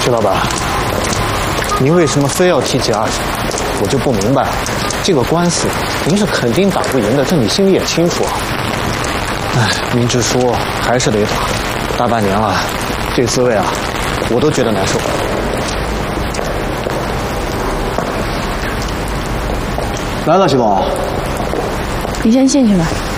徐老板，您为什么非要提起阿婶？我就不明白了。这个官司您是肯定打不赢的，这你心里也清楚啊。哎，明知输还是得打，大半年了，这滋味啊，我都觉得难受。 来了，徐总。 你先进去吧。